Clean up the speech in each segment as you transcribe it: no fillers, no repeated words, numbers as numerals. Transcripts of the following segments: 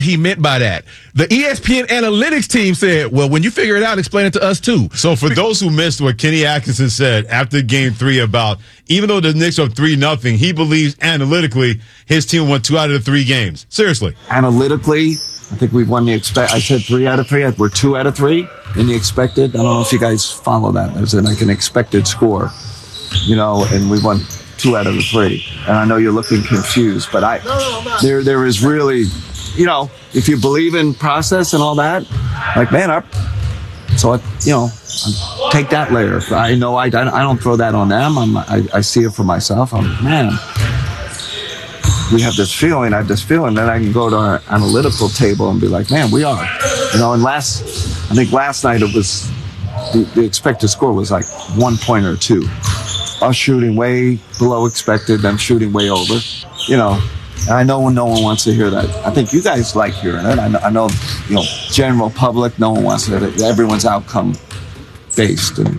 he meant by that. The ESPN analytics team said, well, when you figure it out, explain it to us too. So for those who missed what Kenny Atkinson said after game 3 about, even though the Knicks are 3-0, he believes analytically his team won 2 out of the 3 games. Seriously. Analytically, I think we've won the I said 3 out of 3. We're 2 out of 3 in the expected. I don't know if you guys follow that. There's like an expected score, and we won 2 out of the 3. And I know you're looking confused, but there is really, if you believe in process and all that, like, man, take that layer. I know I don't throw that on them. I see it for myself. We have this feeling, then I can go to our analytical table and be like, man, we are. And I think last night it was, the expected score was like 1 point or 2. Us shooting way below expected, them shooting way over. And I know no one wants to hear that. I think you guys like hearing it. I know, general public, no one wants to hear it. Everyone's outcome based. And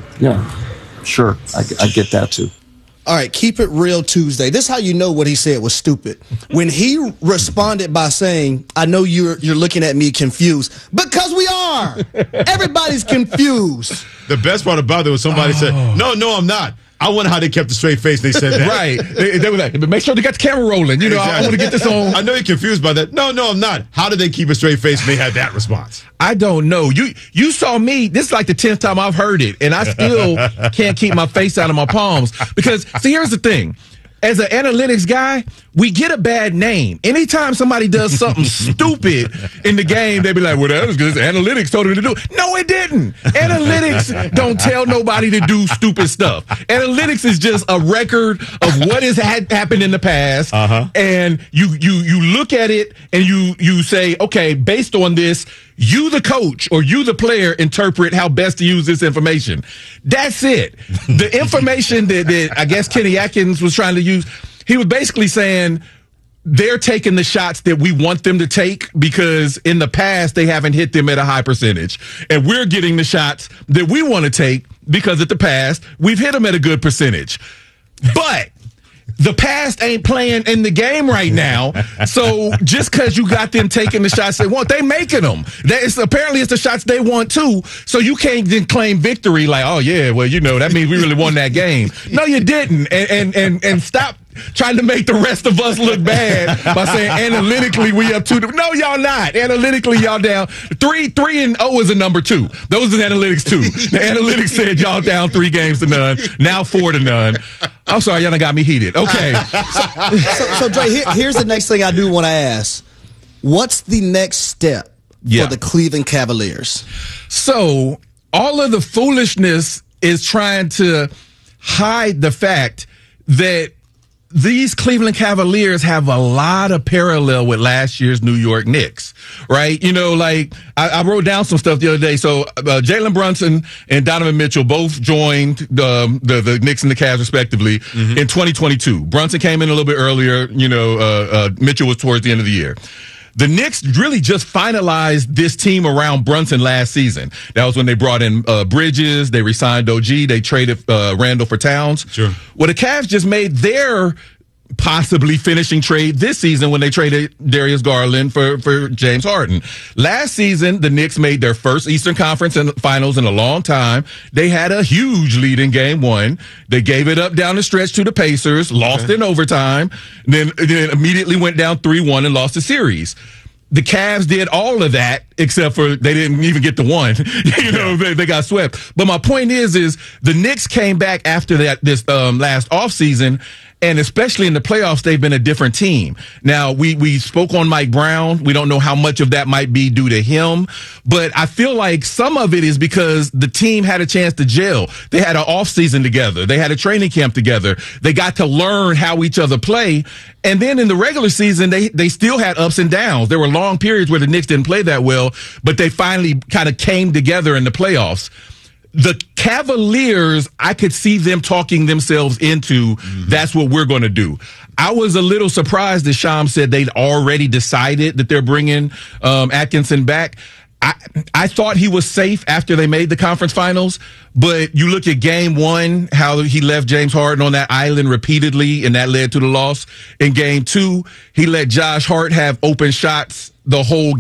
sure, I get that too. All right, keep it real Tuesday. This is how you know what he said was stupid. When he responded by saying, I know you're looking at me confused, because we are. Everybody's confused. The best part about it was somebody said, no, I'm not. I wonder how they kept a straight face. They said that. Right. They were like, make sure they got the camera rolling. Exactly. I want to get this on. I know you're confused by that. No, I'm not. How did they keep a straight face when they had that response? I don't know. You saw me. This is like the 10th time I've heard it, and I still can't keep my face out of my palms. Because, see, here's the thing. As an analytics guy, we get a bad name. Anytime somebody does something stupid in the game, they be like, well, that was because analytics told him to do it. No, it didn't. Analytics don't tell nobody to do stupid stuff. Analytics is just a record of what has happened in the past. And you look at it and you say, okay, based on this, you, the coach, or you, the player, interpret how best to use this information. That's it. The information that I guess Kenny Atkins was trying to use, he was basically saying they're taking the shots that we want them to take because in the past they haven't hit them at a high percentage. And we're getting the shots that we want to take because at the past we've hit them at a good percentage. But the past ain't playing in the game right now. So just because you got them taking the shots they want, they making them. Apparently it's the shots they want too. So you can't then claim victory like, oh yeah, well, that means we really won that game. No, you didn't. And stop trying to make the rest of us look bad by saying analytically we up 2. No, y'all not. Analytically, y'all down 3-0 is a number 2. Those are analytics too. The analytics said y'all down 3 games to none. Now 4-0. I'm sorry, y'all done got me heated. Okay. So Dre, here's the next thing I do want to ask. What's the next step for the Cleveland Cavaliers? So all of the foolishness is trying to hide the fact that these Cleveland Cavaliers have a lot of parallel with last year's New York Knicks, right? I wrote down some stuff the other day. So Jalen Brunson and Donovan Mitchell both joined the Knicks and the Cavs respectively in 2022. Brunson came in a little bit earlier. Mitchell was towards the end of the year. The Knicks really just finalized this team around Brunson last season. That was when they brought in Bridges, they re-signed OG, they traded Randall for Towns. Sure. Well, the Cavs just made their possibly finishing trade this season when they traded Darius Garland for James Harden. Last season, the Knicks made their first Eastern Conference Finals in a long time. They had a huge lead in Game 1. They gave it up down the stretch to the Pacers, lost in overtime, then immediately went down 3-1 and lost the series. The Cavs did all of that, except for they didn't even get the 1. They got swept. But my point is the Knicks came back after this last offseason, and especially in the playoffs, they've been a different team. Now, we spoke on Mike Brown. We don't know how much of that might be due to him, but I feel like some of it is because the team had a chance to gel. They had an offseason together. They had a training camp together. They got to learn how each other play. And then in the regular season, they still had ups and downs. There were long periods where the Knicks didn't play that well, but they finally kind of came together in the playoffs. The Cavaliers, I could see them talking themselves into that's what we're going to do. I was a little surprised that Sham said they'd already decided that they're bringing Atkinson back. I thought he was safe after they made the conference finals, but you look at Game 1, how he left James Harden on that island repeatedly, and that led to the loss. In Game 2, he let Josh Hart have open shots the whole